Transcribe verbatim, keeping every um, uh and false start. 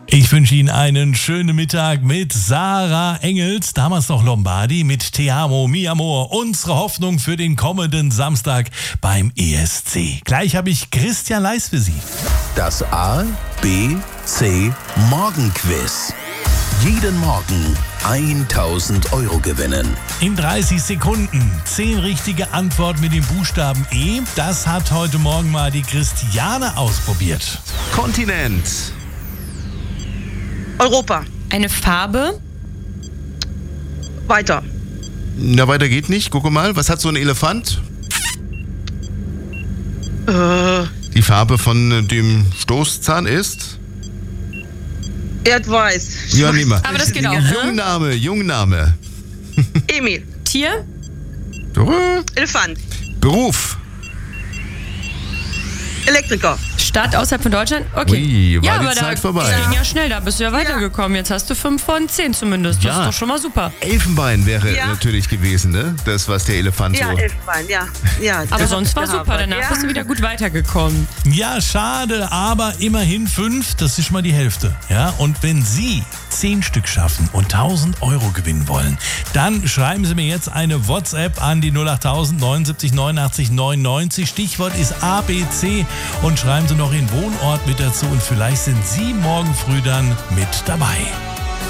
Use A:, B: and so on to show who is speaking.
A: Ich wünsche Ihnen einen schönen Mittag mit Sarah Engels, damals noch Lombardi, mit Te amo, mi amor, unsere Hoffnung für den kommenden Samstag beim E S C. Gleich habe ich Christian Leis für Sie.
B: Das A, B, C Morgenquiz. Jeden Morgen tausend Euro gewinnen.
A: In dreißig Sekunden zehn richtige Antworten mit dem Buchstaben E. Das hat heute Morgen mal die Christiane ausprobiert.
B: Kontinent.
C: Europa.
D: Eine Farbe.
C: Weiter.
E: Na, weiter geht nicht. Gucke mal, was hat so ein Elefant?
C: Äh,
E: Die Farbe von dem Stoßzahn ist?
C: Erdweiß.
E: Ja, nimm mal.
D: Aber das geht auch, ne?
E: Jungname, Jungname.
C: Emil.
D: Tier.
C: Elefant.
E: Beruf.
C: Elektriker.
D: Stadt außerhalb von Deutschland? Okay.
E: Ui, war
D: ja,
E: die
D: aber
E: Zeit
D: da,
E: vorbei.
D: Das ging ja schnell, da bist du ja weitergekommen. Jetzt hast du fünf von zehn zumindest. Das
E: Ja.
D: ist doch schon mal super.
E: Elfenbein wäre
C: Ja.
E: natürlich gewesen, ne? Das, was der Elefant
C: Ja,
E: so...
C: Elfenbein, ja. ja
D: Aber
C: das
D: sonst
C: hab
D: war
C: ich
D: super.
C: gehabt.
D: Danach
C: ja.
D: bist du wieder gut weitergekommen.
A: Ja, schade, aber immerhin fünf, das ist schon mal die Hälfte. Ja, und wenn Sie zehn Stück schaffen und tausend Euro gewinnen wollen, dann schreiben Sie mir jetzt eine WhatsApp an die null acht tausend neunundsiebzig neunundachtzig neunundneunzig. Stichwort ist A B C und schreiben Sie noch Ihren Wohnort mit dazu und vielleicht sind Sie morgen früh dann mit dabei.